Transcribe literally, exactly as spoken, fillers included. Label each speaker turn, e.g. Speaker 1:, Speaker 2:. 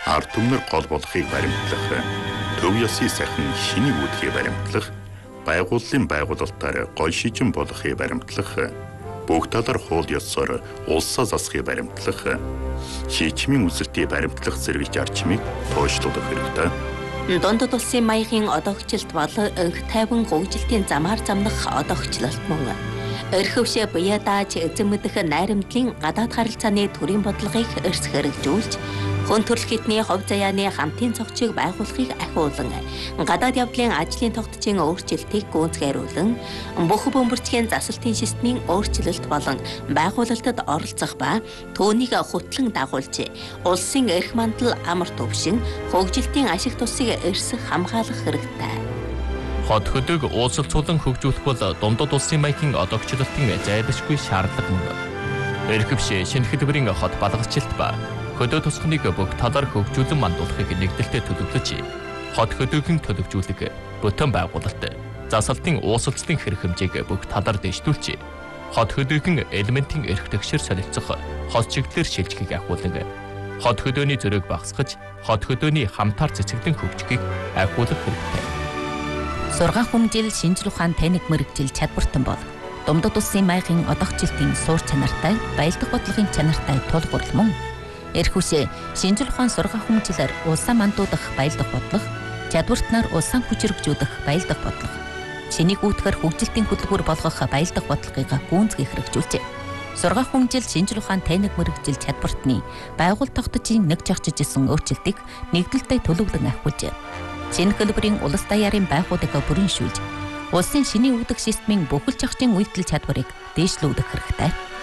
Speaker 1: ард түмнэр гол болохыг баримтлах, төв ёсны сайхан шинийг үүдхийг баримтлах, байгууллын байгуулалтаар гол шижин болохыг баримтлах, бүх талаар хууль ёсоор улсаа засахыг баримтлах, шийдвэрийн үзэлтийг баримтлах зэрэг зарчмыг туушлуулах хэрэгтэй.
Speaker 2: Дундад улсын маягийн одоогчлолт бол өнх тайван хөгжилтийн замаар замнах одоогчлолт мөн. Өрхөвшөө буяа дааж эзэн мэдэх найрамдлын гадаад харилцааны төрийн бодлогыг эрс хэрэгжүүлж, хүн төрөл хэдний хувь заяаны хамтын цогцыг байгуулахыг ахиулан, гадаад явдлын ажлын тогтцын өөрчлөлтийг гүйцэтгүүлэн, бүх бөмбөрчгийн засалтын системийн өөрчлөлт болон байгуулалтад оролцох ба түүнийг хөтлөн дагуулж, улсын эрх мандал амар төвшин, хөгжилтийн ашиг тусыг эрс хамгаалах хэрэгтэй.
Speaker 3: Хот хөдөг уулзалцуулан хөгжүүлэх бол дундад улсын маягийн одоогчлолтын зайлшгүй шаардлага мөн. Эрхэвшээ шинэ хэлбэрийн хот балгалчилт ба хөдөө тусахныг бүх талаар хөгжүүлэн мандуулахыг нэгдэлтэд төлөвлөж, хот хөдөөгийн төлөвжүүлэг, бүтэн байгуулалт, засалтын уусалцлын хэрэг хэмжээг бүх талаар дэвшүүлж, хот хөдөөгийн элементийн эрх тэгшэр солилцох хот чиглэлээр шилжихийг ахиулан, хот хөдөөний зөрөөг багасгаж, хот хөдөөний хамтаар цэцэглэн хөгжихийг ахиулах хэрэгтэй.
Speaker 2: Сургаан хүмжил шинжлэх ухаан таних мэрэгжил чадвартан бол дундад улсын маягийн одоогчлолтын суур чанартай, баялдах бодлогын чанартай тулгуурлал мөн. Эрхүшээ шинжлэх ухаан сургаан хүмжилээр улсаа мандуудах баялдах бодлого, чадвартнаар улсаа хүчрэгжүүлэх баялдах бодлого, шинийг үүтгэр хөгжилтийн хөтөлбөр болгох баялдах бодлогыг гүйцэтгэх хэрэгжүүлжээ. Сургаан хүмжил шинжлэх ухаан таних мэрэгжил чадвартны байгууллага тогтцын нэг жагчижсэн өөрчлөлтийг нэгдэлтэй төлөвлөн ахиулжээ. Шинэ хэлбэрийн улс даяарын байгууллагыг бүрэншүүлж, улсын шинийн үүдэх системийн бүхэл зохицын үйлдэл чадварыг дээшлүүлэх хэрэгтэй.